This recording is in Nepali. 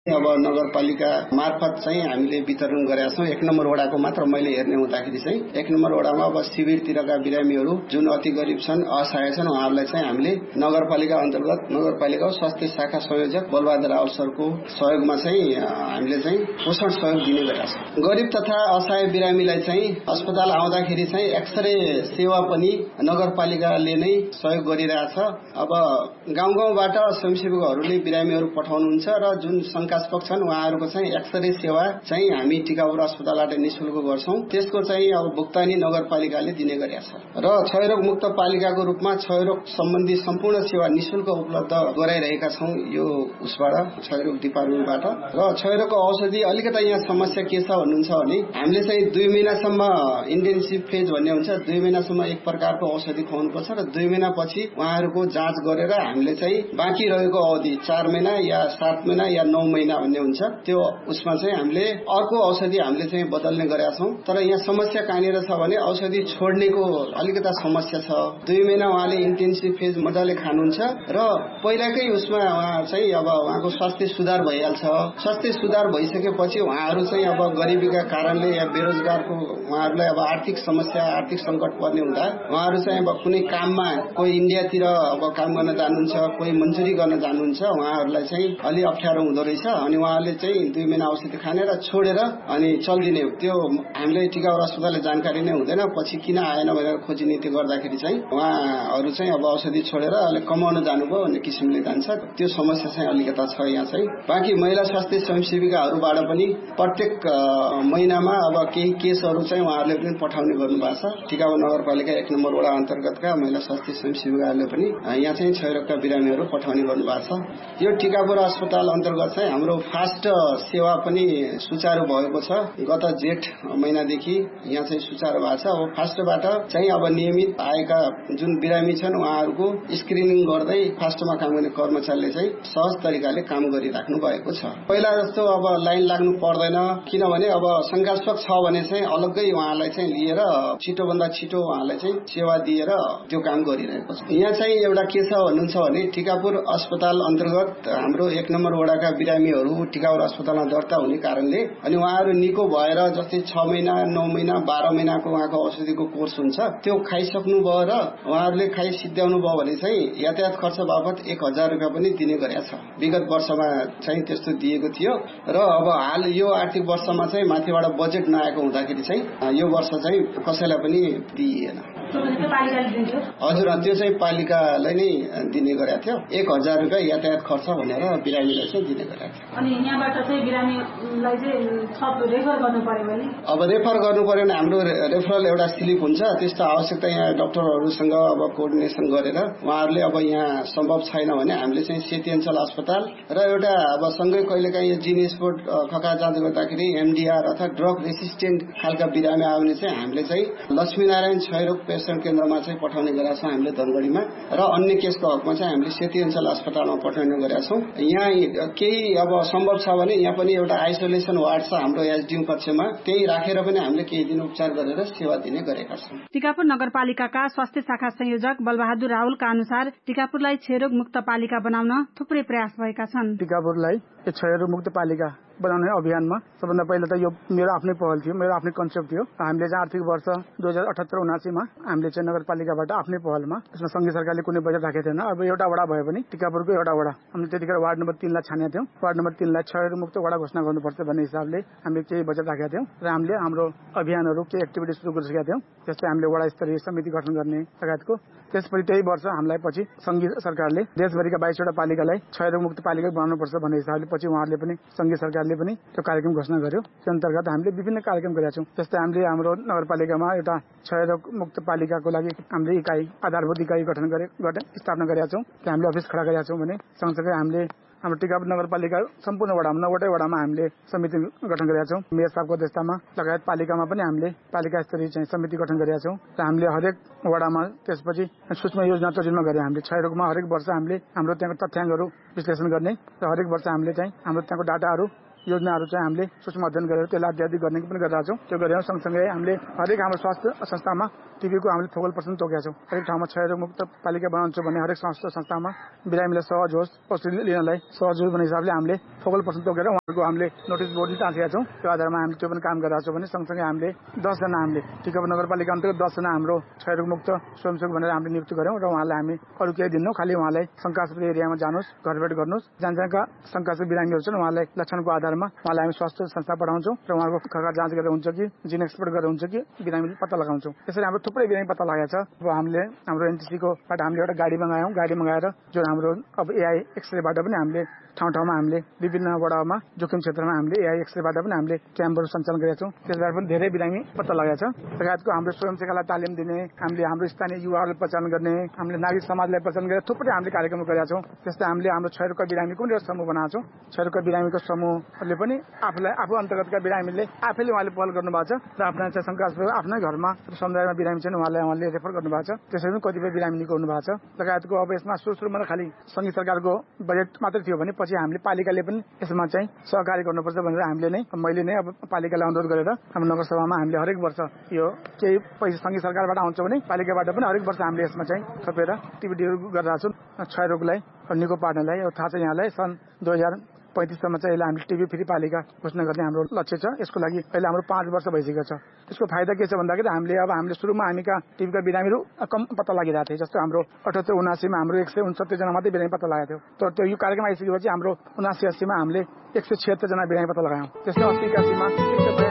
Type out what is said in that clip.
अब नगरपालिका मार्फत चाहिँ हामीले वितरण गरेका छौँ। 1 नम्बर वडाको मात्र मैले हेर्ने हुँदाखेरि चाहिँ 1 नम्बर वडामा अब शिविरतिरका बिरामीहरू जुन अति गरिब छन्, असहाय छन्, उहाँहरूलाई चाहिँ हामीले नगरपालिका अन्तर्गत नगरपालिका स्वास्थ्य शाखा संयोजक बलबहादुर रावल सरको सहयोगमा चाहिँ हामीले चाहिँ पोषण सहयोग दिने गरेका छौँ। गरिब तथा असहाय बिरामीलाई चाहिँ अस्पताल आउँदाखेरि चाहिँ एक्सरे सेवा पनि नगरपालिकाले नै सहयोग गरिरहेछ। अब गाउँ गाउँबाट स्वयंसेवकहरूले बिरामीहरू पठाउनुहुन्छ र जुन शंकास्पद छन् उहाँहरूको चाहिँ एक्सरे सेवा चाहिँ हामी टिकापुर अस्पतालबाट निशुल्क गर्छौं। त्यसको चाहिँ अब भुक्तानी नगरपालिकाले दिने गरेको छ र क्षयरोग मुक्त पालिकाको रूपमा क्षयरोग सम्बन्धी सम्पूर्ण सेवा निशुल्क उपलब्ध गराइरहेका छौं। यो उसबाट क्षयरोग डिपार्टमेन्टबाट र क्षयरोगको औषधि अलिकता यहाँ समस्या के छ भन्नुहुन्छ भने हामीले चाहिँ 2 महिनासम्म इन्टेन्सिभ फेज भन्ने हुन्छ। 2 महिनासम्म एक प्रकारको औषधि खुवाउनुपर्छ र 2 महिनापछि उहाँहरूको जाँच गरेर हामीले चाहिँ बाँकी रहेको अवधि 4 महिना या 7 महिना या 9 महिना भन्ने हुन्छ, त्यो उसमा चाहिँ हामीले अर्को औषधि हामीले चाहिँ बदल्ने गरेका छौं। तर यहाँ समस्या कहाँनिर छ भने औषधि छोड्नेको अलिकता समस्या छ। 2 महिना उहाँले इन्टेन्सिभ फेज मजाले खानुहुन्छ र पहिलाकै उसमा उहाँ चाहिँ अब उहाँको स्वास्थ्य सुधार भइहाल्छ। स्वास्थ्य सुधार भइसकेपछि उहाँहरू चाहिँ अब गरिबीका कारणले या बेरोजगारको उहाँहरूलाई अब आर्थिक समस्या, आर्थिक संकट पर्ने हुँदा उहाँहरू चाहिँ अब कुनै काममा कोही इन्डियातिर अब काम गर्न जानुहुन्छ, कोही मन्जुरी गर्न जानुहुन्छ, उहाँहरूलाई चाहिँ अलि अप्ठ्यारो हुँदो रहेछ। अनि उहाँले चाहिँ 2 महिना औषधि खाने र छोडेर अनि चल्दिने, त्यो हामीले टिकापुर अस्पतालले जानकारी नै हुँदैन। पछि किन आएन भनेर खोजिनीति गर्दाखेरि चाहिँ उहाँहरू चाहिँ अब औषधि छोडेर अलि कमाउन जानुभयो भन्ने किसिमले जान्छ। त्यो समस्या चाहिँ अलिकता छ यहाँ चाहिँ। बाँकी महिला स्वास्थ्य स्वयंसेविकाहरूबाट पनि प्रत्येक महिनामा अब केही केसहरू चाहिँ उहाँहरूले पनि पठाउने गर्नुभएको छ। टिकापुर नगरपालिका 1 नम्बर वडा अन्तर्गतका महिला स्वास्थ्य स्वयंसेविकाहरूले पनि यहाँ चाहिँ क्षयरोगका बिरामीहरू पठाउने गर्नुभएको छ। यो टिकापुर अस्पताल अन्तर्गत चाहिँ हाम्रो फास्ट सेवा पनि सुचारू भएको छ। गत जेठ महिनादेखि यहाँ चाहिँ सुचारू भएको छ। अब फास्टबाट चाहिँ अब नियमित आएका जुन बिरामी छन् उहाँहरूको स्क्रिनिङ गर्दै फास्टमा काम गर्ने कर्मचारीले चाहिँ सहज तरिकाले काम गरिराख्नु भएको छ। पहिला जस्तो अब लाइन लाग्नु पर्दैन, किनभने अब शंकास्पद छ भने चाहिँ अलग्गै उहाँलाई चाहिँ लिएर छिटोभन्दा छिटो उहाँलाई चाहिँ सेवा दिएर त्यो काम गरिरहेको छ। यहाँ चाहिँ एउटा के छ भन्नुहुन्छ भने टिकापुर अस्पताल अन्तर्गत हाम्रो 1 नम्बर वडाका बिरामीहरू टिकापुर अस्पतालमा दर्ता हुने कारणले अनि उहाँहरू निको भएर जस्तै 6 महिना, 9 महिना, 12 महिनाको उहाँको औषधिको कोर्स हुन्छ, त्यो खाइसक्नु भयो र उहाँहरूले खाइसिद्ध्याउनु भयो भने चाहिँ यातायात खर्च बापत 1000 रुपियाँ पनि दिने गरेको छ। विगत वर्षमा चाहिँ त्यस्तो दिएको थियो र अब हाल यो आर्थिक वर्षमा चाहिँ माथिबाट बजेट नआएको हुँदाखेरि चाहिँ यो वर्ष चाहिँ कसैलाई पनि दिइएन। हजुर, त्यो चाहिँ पालिकालाई नै दिने गरेको थियो। 1000 रुपियाँ यातायात खर्च भनेर बिरामीलाई चाहिँ दिने गरेको थियो। अनि यहाँबाट चाहिँ बिरामीलाई चाहिँ थप रेफर गर्नु पर्यो भने अब रेफर गर्नु पर्यो भने हाम्रो रेफरल एउटा स्लिप हुन्छ। त्यस्तो आवश्यकता यहाँ डाक्टरहरूसँग अब कोअर्डिनेसन गरेर उहाँहरूले अब यहाँ सम्भव छैन भने हामीले चाहिँ सेती अञ्चल अस्पताल र एउटा अब सँगै कहिलेकाहीँ जीन स्पोर्ट खका जाँच गर्दाखेरि एमडीआर अथवा ड्रग रेसिस्टेन्ट खालका बिरामी आयो भने चाहिँ हामीले चाहिँ लक्ष्मीनारायण क्षयरोग पेशेन्ट केन्द्रमा चाहिँ पठाउने गरेका छौँ हामीले धनगढीमा, र अन्य केसको हकमा चाहिँ हामीले सेती अञ्चल अस्पतालमा पठाउने गरेका छौँ। यहाँ केही अब सम्भव छ भने यहाँ पनि एउटा आइसोलेसन वार्ड छ हाम्रो एसडीएम कक्षमा, त्यही राखेर पनि हामीले केही दिन उपचार गरेर सेवा दिने गरेका छौँ। टिकापुर नगरपालिकाका स्वास्थ्य शाखा संयोजक बलबहादुर रावलका अनुसार टिकापुरलाई क्षयरोग मुक्त पालिका बनाउन थुप्रै प्रयास भएका छन्। टिकापुरलाई क्षयरोग मुक्त पालिका बनाउने अभियानमा सबभन्दा पहिला त यो मेरो आफ्नै पहल थियो, मेरो आफ्नै कन्सेप्ट थियो। हामीले चाहिँ आर्थिक वर्ष 2078-79 मा हामीले चाहिँ नगरपालिकाबाट आफ्नै पहलमा, त्यसमा संघीय सरकारले कुनै बजेट राखेको थिएन। अब एउटा वडा भयो भने टिकापुरको एउटा वडा हामीले त्यतिखेर वार्ड नम्बर 3 लाई छानेका थियौँ। वार्ड नम्बर 3 लाई क्षयरोग मुक्त वडा घोषणा गर्नुपर्छ भन्ने हिसाबले हामीले केही बजेट राखेका थियौँ र हामीले हाम्रो अभियानहरू केही एक्टिभिटी सुरु गरिसकेका थियौँ। जस्तै हामीले वडा स्तरीय समिति गठन गर्ने लगायतको। त्यसपछि त्यही वर्ष हामीलाई पछि संघीय सरकारले देशभरिका 22 वटा पालिकालाई क्षयरोग मुक्त पालिका बनाउनुपर्छ भन्ने हिसाबले पछि उहाँहरूले पनि संघीय सरकारले पनि त्यो कार्यक्रम घोषणा गर्यो। त्यो अन्तर्गत हामीले विभिन्न कार्यक्रम गरेका छौँ। जस्तै हामीले हाम्रो नगरपालिकामा एउटा क्षयरोग मुक्त पालिकाको लागि हामीले इकाइ, आधारभूत इकाइ गठन स्थापना गरेका छौँ। त्यहाँ हामीले अफिस खडा गरेका छौँ भने सँगसँगै हामीले हाम्रो टिकापुर नगरपालिका सम्पूर्ण वडामा 9वटै वडामा हामीले समिति गठन गरेका छौँ। मेयर साहबको अध्यक्षतामा लगायत पालिकामा पनि हामीले पालिका स्तरीय चाहिँ समिति गठन गरेका छौँ र हामीले हरेक वडामा त्यसपछि सूक्ष्म योजना तर्जुमा गरे। हामीले क्षयरोगमा हरेक वर्ष हामीले हाम्रो त्यहाँको तथ्याङ्कहरू विश्लेषण गर्ने र हरेक वर्ष हामीले चाहिँ हाम्रो त्यहाँको डाटाहरू योजनाहरू चाहिँ हामीले सूक्ष्म अध्ययन गरेर त्यसलाई अध्यादेश गर्ने पनि गरिरहेका छौँ। त्यो गरेर सँगसँगै हामीले हरेक हाम्रो स्वास्थ्य संस्थामा टिबीको हामीले फोकल पर्सेन्ट तोकेका छौँ। हरेक ठाउँमा क्षयरोग मुक्त पालिका बनाउँछौँ भने हरेक स्वास्थ्य संस्थामा बिरामीलाई सहज होस्, औषधि लिनलाई सहज होस् भन्ने हिसाबले हामीले फोकल पर्सेन्ट तोकेर उहाँहरूको हामीले नोटिस बोर्ड पनि टाँसेका छौँ। त्यो आधारमा हामीले त्यो पनि काम गरिरहेका छौँ भने सँगसँगै हामीले 10 जना हामीले टिकापुर नगरपालिका अन्तर्गत 10 जना हाम्रो क्षयरोग मुक्त स्वयंसेवक भनेर हामीले नियुक्ति गऱ्यौँ र उहाँलाई हामी अरू केही दिन्नौँ, खालि उहाँलाई शङ्कास्पद एरियामा जानुहोस्, घरभेट गर्नुहोस्, जहाँका शङ्कास्पद बिरामीहरू छन् उहाँलाई लक्षणको आधारमा उहाँलाई हामी स्वास्थ्य संस्था पठाउँछौँ र उहाँको खर्च जाँच गरेर हुन्छ कि जिन एक्सपर्ट गरेर हुन्छ कि बिरामी पत्ता लगाउँछौँ। यसरी हाम्रो थुप्रै बिरामी पत्ता लगाएको छ। अब हामीले हाम्रो एनटिसीकोबाट हामीले एउटा गाडी मगायौँ। गाडी मगाएर जुन हाम्रो अब एआई एक्सरेबाट पनि हामीले ठाउँ ठाउँमा हामीले विभिन्न वडामा जोखिम क्षेत्रमा हामीले एआई एक्सरेबाट पनि हामीले क्याम्पहरू सञ्चालन गरेका छौँ। त्यसबाट पनि धेरै बिरामी पत्ता लगाएको छ। लगायतको हाम्रो स्वयंसेवकलाई तालिम दिने, हामीले हाम्रो स्थानीय युवाहरूलाई पहिचान गर्ने, हामीले नागरिक समाजलाई पहिचान गरेर थुप्रै हामीले कार्यक्रम गरेका छौँ। त्यस्तै हामीले हाम्रो क्षयरोगका बिरामीको पनि एउटा समूह बनाएको छौँ। क्षयरोगका बिरामीको समूहले पनि आफू अन्तर्गतका बिरामीले आफैले उहाँले पहल गर्नुभएको छ र आफ्ना चाहिँ शङ्कास्पद आफ्नै घरमा समुदायमा बिरामी छन् उहाँले रेफर गर्नुभएको छ। त्यसरी पनि कतिपय बिरामी निको हुनुभएको छ। लगायतको अब यसमा सुरुमा खालि सङ्घीय सरकारको बजेट मात्रै थियो भने पछि हामीले पालिकाले पनि यसमा चाहिँ सहकारी गर्नुपर्छ भनेर मैले नै अब पालिकालाई अनुरोध गरेर हाम्रो नगरसभामा हामीले हरेक वर्ष यो केही पैसा सङ्घीय सरकारबाट आउँछ भने पालिकाबाट पनि हरेक वर्ष हामीले यसमा चाहिँ थपेर टिबिडीहरू गरिरहेको छौँ। क्षयरोगलाई निको पार्नलाई थाहा छ यहाँलाई सन् 2035सम्म चाहिँ यसलाई हामीले टिबी फ्री पालिका घोषणा गर्ने हाम्रो लक्ष्य छ। यसको लागि अहिले हाम्रो 5 वर्ष भइसकेको छ। यसको फाइदा के छ भन्दाखेरि हामीले सुरुमा हामीका टिबीका बिरामीहरू कम पत्ता लागिरहेको थियो। जस्तो हाम्रो 78-79मा हाम्रो 169 जना मात्रै बिरामी पत्ता लगाएको थियो। तर त्यो यो कार्यक्रम आइसकेपछि हाम्रो 79-80मा हामीले 176 जना बिरामी पत्ता लगायौँ। त्यस्तै 80-81मा